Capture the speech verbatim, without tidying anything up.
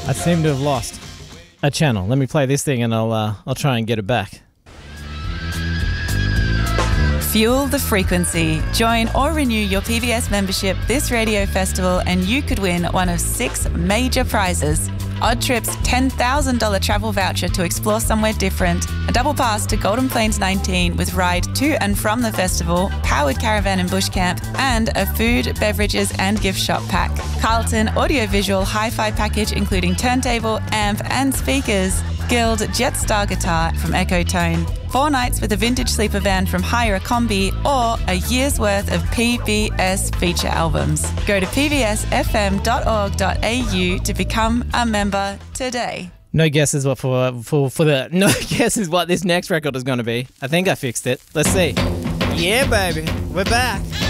I seem to have lost a channel. Let me play this thing and I'll uh, I'll try and get it back. Fuel the frequency. Join or renew your P B S membership this radio festival and you could win one of six major prizes. Odd Trip's ten thousand dollars travel voucher to explore somewhere different, a double pass to Golden Plains nineteen with ride to and from the festival, powered caravan and bush camp, and a food, beverages and gift shop pack. Carlton audiovisual hi-fi package including turntable, amp and speakers. Guild Jetstar guitar from Echo Tone. Four nights with a vintage sleeper van from Hire a Combi, or a year's worth of P B S feature albums. Go to p b s f m dot org dot a u to become a member today. No guesses what for for for the no guesses what this next record is going to be. I think I fixed it. Let's see. Yeah, baby, we're back.